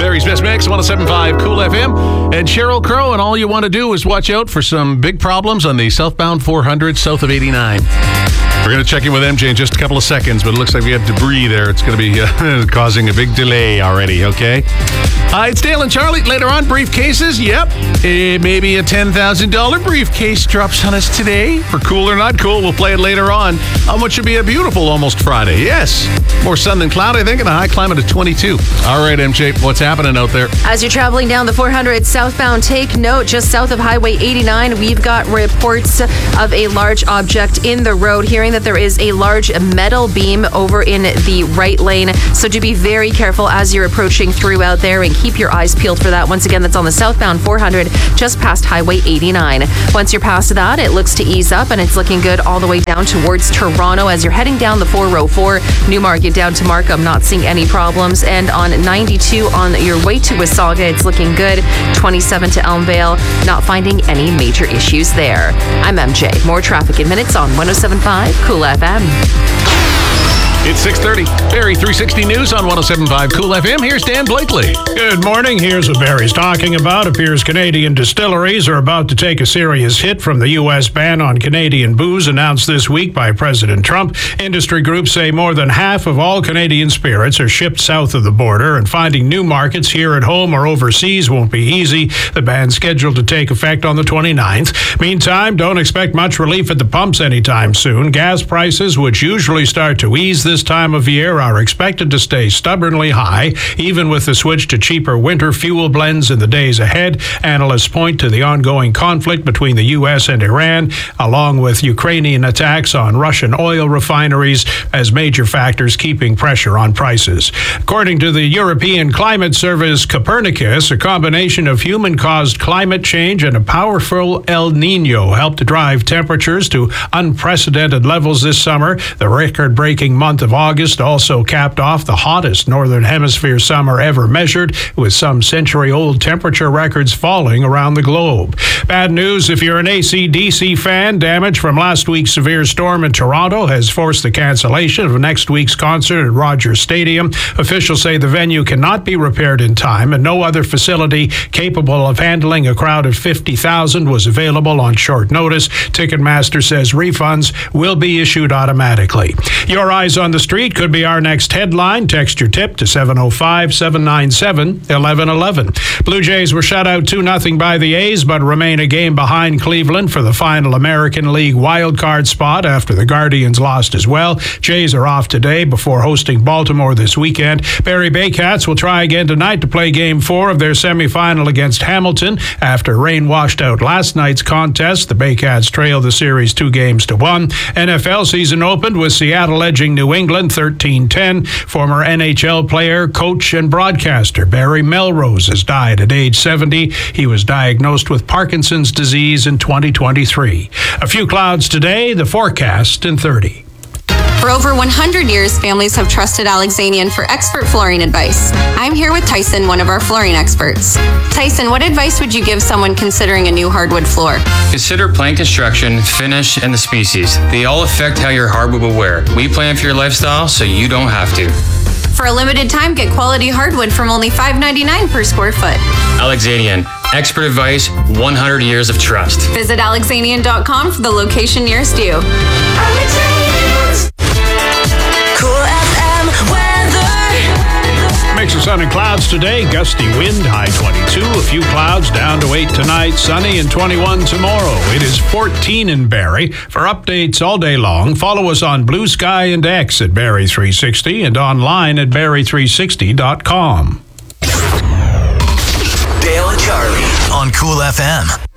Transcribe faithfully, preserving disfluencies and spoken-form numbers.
Larry's Best Mix, one oh seven point five Cool F M. And Sheryl Crow, and all you want to do is watch out for some big problems on the southbound four hundred south of eighty-nine. We're going to check in with M J in just a couple of seconds, but it looks like we have debris there. It's going to be uh, causing a big delay already, okay? Uh, it's Dale and Charlie. Later on, briefcases. Yep. Uh, maybe a ten thousand dollars briefcase drops on us today. For cool or not cool, we'll play it later on. On what should be a beautiful almost Friday. Yes. More sun than cloud, I think, and a high climate of twenty-two. All right, M J, what's happening out there? As you're traveling down the four hundred southbound, take note, just south of Highway eighty-nine, we've got reports of a large object in the road. Hearing that there is a large metal beam over in the right lane. So do be very careful as you're approaching through out there and keep your eyes peeled for that. Once again, that's on the southbound four hundred, just past Highway eighty-nine. Once you're past that, it looks to ease up and it's looking good all the way down towards Toronto as you're heading down the four oh four, Newmarket down to Markham, not seeing any problems. And on ninety-two on your way to Wasaga, it's looking good. twenty-seven to Elmvale, not finding any major issues there. I'm M J. More traffic in minutes on one oh seven point five Cool F M. It's six thirty. Barrie three sixty News on one oh seven point five Cool F M. Here's Dan Blakely. Good morning. Here's what Barrie's talking about. Appears Canadian distilleries are about to take a serious hit from the U S ban on Canadian booze announced this week by President Trump. Industry groups say more than half of all Canadian spirits are shipped south of the border, and finding new markets here at home or overseas won't be easy. The ban's scheduled to take effect on the twenty-ninth. Meantime, don't expect much relief at the pumps anytime soon. Gas prices, which usually start to ease this time of year, are expected to stay stubbornly high, even with the switch to cheaper winter fuel blends in the days ahead. Analysts point to the ongoing conflict between the U S and Iran, along with Ukrainian attacks on Russian oil refineries, as major factors keeping pressure on prices. According to the European Climate Service Copernicus, a combination of human-caused climate change and a powerful El Nino helped to drive temperatures to unprecedented levels this summer. The record-breaking month of August also capped off the hottest Northern Hemisphere summer ever measured, with some century-old temperature records falling around the globe. Bad news if you're an A C D C fan. Damage from last week's severe storm in Toronto has forced the cancellation of next week's concert at Rogers Stadium. Officials say the venue cannot be repaired in time, and no other facility capable of handling a crowd of fifty thousand was available on short notice. Ticketmaster says refunds will be issued automatically. Your eyes on the street could be our next headline. Text your tip to seven oh five, seven nine seven, one one one one. Blue Jays were shut out two nothing by the A's, but remain a game behind Cleveland for the final American League wildcard spot after the Guardians lost as well. Jays are off today before hosting Baltimore this weekend. Barrie Baycats will try again tonight to play game four of their semifinal against Hamilton. After rain washed out last night's contest, the Baycats trail the series two games to one. N F L season opened with Seattle edging New England thirteen ten. Former N H L player, coach, and broadcaster Barry Melrose has died at age seventy. He was diagnosed with Parkinson's disease in twenty twenty-three. A few clouds today, the forecast in thirty. For over one hundred years, families have trusted Alexanian for expert flooring advice. I'm here with Tyson, one of our flooring experts. Tyson, what advice would you give someone considering a new hardwood floor? Consider plan construction, finish, and the species. They all affect how your hardwood will wear. We plan for your lifestyle so you don't have to. For a limited time, get quality hardwood from only five ninety-nine per square foot. Alexanian, expert advice, one hundred years of trust. Visit alexanian dot com for the location nearest you. Cool F M weather. Mix of sun and clouds today. Gusty wind, high twenty-two. A few clouds, down to eight tonight. Sunny and twenty-one tomorrow. It is fourteen in Barrie. For updates all day long, follow us on Blue Sky and X at Barrie three sixty and online at barrie three sixty dot com. Dale and Charlie on Cool F M.